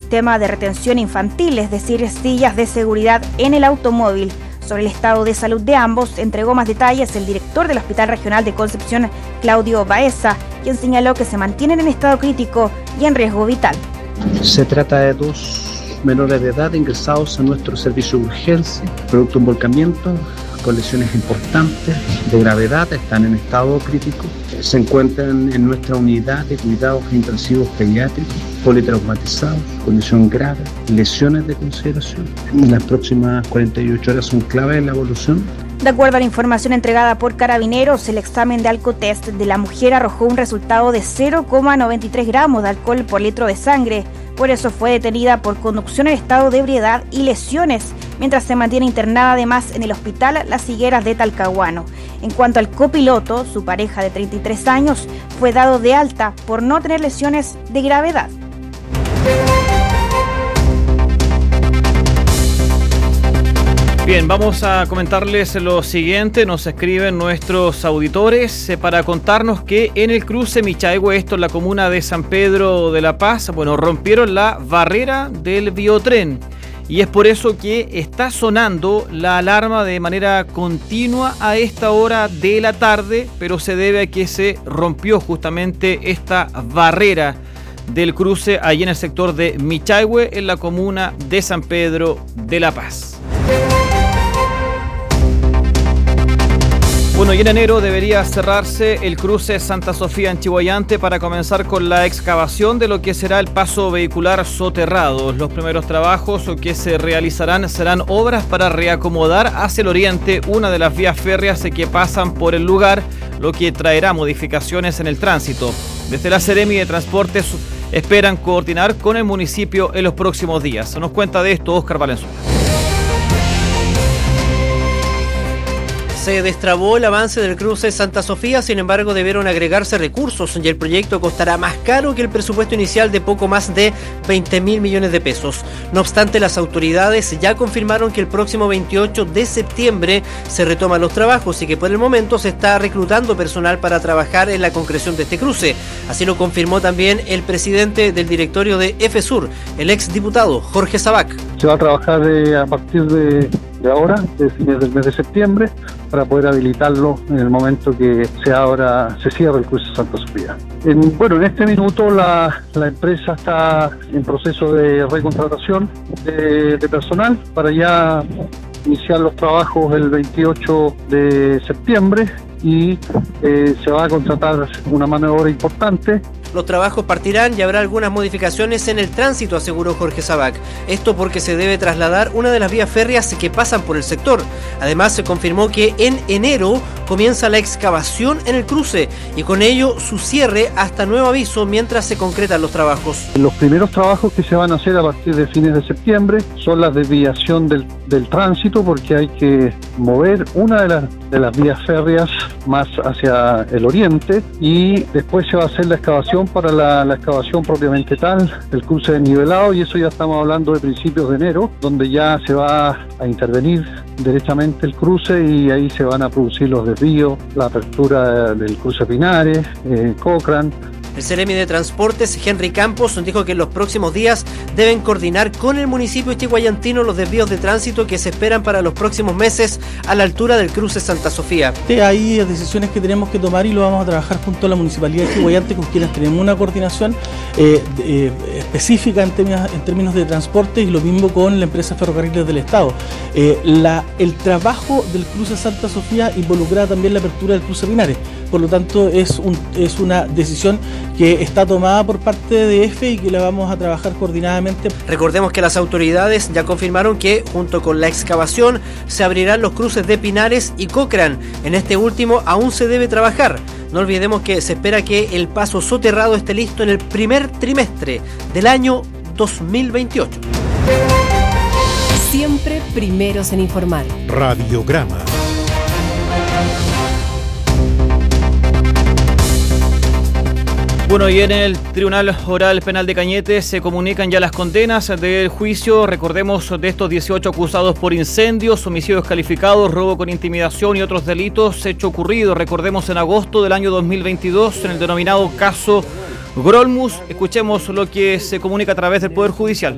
sistema de retención infantil, es decir, sillas de seguridad en el automóvil. Sobre el estado de salud de ambos, entregó más detalles el director del Hospital Regional de Concepción, Claudio Baeza, quien señaló que se mantienen en estado crítico y en riesgo vital. Se trata de dos menores de edad ingresados a nuestro servicio de urgencia, producto de un volcamiento, con lesiones importantes de gravedad, están en estado crítico. Se encuentran en nuestra unidad de cuidados intensivos pediátricos, politraumatizados, condición grave, lesiones de consideración. Las próximas 48 horas son clave en la evolución. De acuerdo a la información entregada por Carabineros, el examen de alcotest de la mujer arrojó un resultado de 0,93 gramos de alcohol por litro de sangre. Por eso fue detenida por conducción en estado de ebriedad y lesiones, mientras se mantiene internada además en el hospital Las Higueras de Talcahuano. En cuanto al copiloto, su pareja de 33 años fue dado de alta por no tener lesiones de gravedad. Bien, vamos a comentarles lo siguiente. Nos escriben nuestros auditores para contarnos que en el cruce Michaihue, esto en la comuna de San Pedro de la Paz, rompieron la barrera del biotren. Y es por eso que está sonando la alarma de manera continua a esta hora de la tarde, pero se debe a que se rompió justamente esta barrera del cruce allí en el sector de Michaihue, en la comuna de San Pedro de la Paz. Bueno, y en enero debería cerrarse el cruce Santa Sofía en Chillhuayante para comenzar con la excavación de lo que será el paso vehicular soterrado. Los primeros trabajos que se realizarán serán obras para reacomodar hacia el oriente una de las vías férreas que pasan por el lugar, lo que traerá modificaciones en el tránsito. Desde la Seremi de Transportes esperan coordinar con el municipio en los próximos días. Nos cuenta de esto Óscar Valenzuela. Se destrabó el avance del cruce Santa Sofía, sin embargo debieron agregarse recursos y el proyecto costará más caro que el presupuesto inicial de poco más de 20.000 millones de pesos. No obstante, las autoridades ya confirmaron que el próximo 28 de septiembre se retoman los trabajos y que por el momento se está reclutando personal para trabajar en la concreción de este cruce. Así lo confirmó también el presidente del directorio de EFESUR, el exdiputado Jorge Sabac. Se va a trabajar a partir de ahora, de fines del mes de septiembre, para poder habilitarlo en el momento que se cierre el cruce Santa Sofía. En este minuto la empresa está en proceso de recontratación de personal para ya iniciar los trabajos el 28 de septiembre y se va a contratar una mano de obra importante. Los trabajos partirán y habrá algunas modificaciones en el tránsito, aseguró Jorge Sabac. Esto porque se debe trasladar una de las vías férreas que pasan por el sector. Además, se confirmó que en enero comienza la excavación en el cruce y con ello su cierre hasta nuevo aviso mientras se concretan los trabajos. Los primeros trabajos que se van a hacer a partir de fines de septiembre son la desviación del tránsito, porque hay que mover una de las vías férreas más hacia el oriente y después se va a hacer la excavación para la excavación propiamente tal, el cruce desnivelado, y eso ya estamos hablando de principios de enero, donde ya se va a intervenir derechamente el cruce y ahí se van a producir los desvíos, la apertura del cruce Pinares, Cochrane. El Seremi de Transportes, Henry Campos, dijo que en los próximos días deben coordinar con el municipio chillhuayantino los desvíos de tránsito que se esperan para los próximos meses a la altura del cruce Santa Sofía. Hay decisiones que tenemos que tomar y lo vamos a trabajar junto a la Municipalidad de Chillhuayante, con quienes tenemos una coordinación específica en términos de transporte, y lo mismo con la empresa Ferrocarriles del Estado. El trabajo del cruce Santa Sofía involucra también la apertura del cruce Pinares. Por lo tanto, es una decisión que está tomada por parte de EFE y que la vamos a trabajar coordinadamente. Recordemos que las autoridades ya confirmaron que, junto con la excavación, se abrirán los cruces de Pinares y Cochrane. En este último aún se debe trabajar. No olvidemos que se espera que el paso soterrado esté listo en el primer trimestre del año 2028. Siempre primeros en informar. Radiograma. Bueno, y en el Tribunal Oral Penal de Cañete se comunican ya las condenas del juicio. Recordemos, de estos 18 acusados por incendios, homicidios calificados, robo con intimidación y otros delitos, hecho ocurrido, recordemos, en agosto del año 2022, en el denominado caso Grolmus. Escuchemos lo que se comunica a través del Poder Judicial.